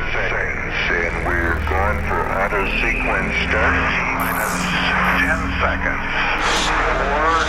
seconds, and we're going for auto sequence start. T-minus 10 seconds. 4,